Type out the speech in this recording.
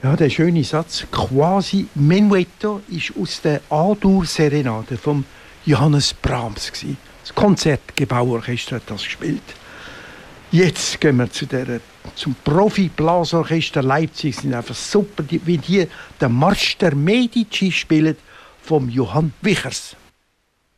Ja, der schöne Satz. Quasi Menuetto ist aus der A-Dur-Serenade vom Johannes Brahms gewesen. Das Konzertgebauorchester hat das gespielt. Jetzt gehen wir zum Profi-Blasorchester Leipzig. Sind einfach super, wie die den Marsch der Medici spielen vom Johann Wichers.